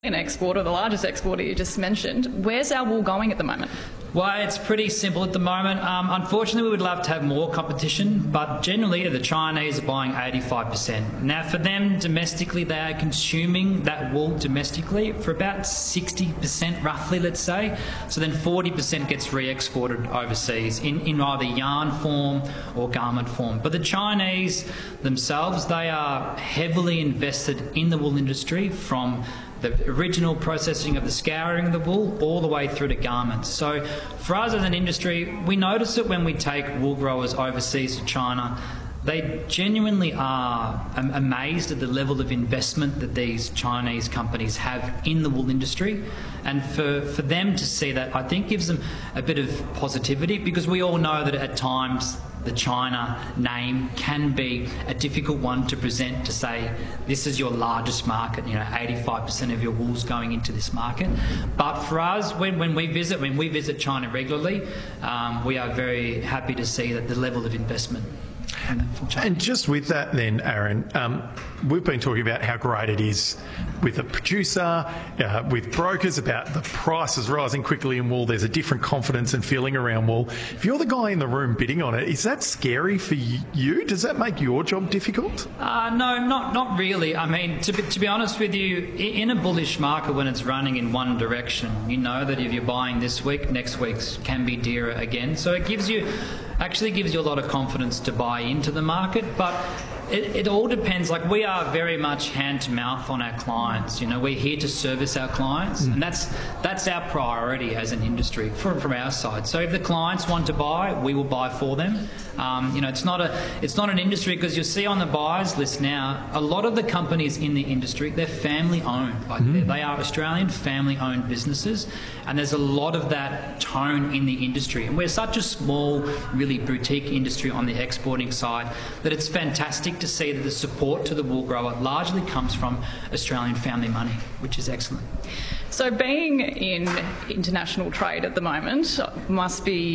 An exporter, the largest exporter you just mentioned. Where's our wool going at the moment? Well, it's pretty simple at the moment. Unfortunately, we would love to have more competition, but generally the Chinese are buying 85%. Now, for them, domestically, they are consuming that wool domestically for about 60%, roughly, let's say. So then 40% gets re-exported overseas in either yarn form or garment form. But the Chinese themselves, they are heavily invested in the wool industry, from the original processing of the scouring of the wool all the way through to garments. So for us as an industry, we notice it when we take wool growers overseas to China. They genuinely are amazed at the level of investment that these Chinese companies have in the wool industry. And for them to see that, I think gives them a bit of positivity, because we all know that at times the China name can be a difficult one to present, to say this is your largest market, 85% of your wool's going into this market. But for us, when we visit China regularly, we are very happy to see that the level of investment. And just with that then, Aaron, we've been talking about how great it is with a producer, with brokers, about the prices rising quickly in wool. There's a different confidence and feeling around wool. If you're the guy in the room bidding on it, is that scary for you? Does that make your job difficult? No, not really. I mean, to be honest with you, in a bullish market, when it's running in one direction, you know that if you're buying this week, next week's can be dearer again. So it actually gives you a lot of confidence to buy into the market. But it all depends. Like, we are very much hand to mouth on our clients. We're here to service our clients, and that's our priority as an industry from our side. So if the clients want to buy, we will buy for them. It's not an industry, because you'll see on the buyers list now, a lot of the companies in the industry, they're family owned. They are Australian family owned businesses, and there's a lot of that tone in the industry. And we're such a small, really boutique industry on the exporting side, that it's fantastic to see that the support to the wool grower largely comes from Australian family money, which is excellent. So being in international trade at the moment must be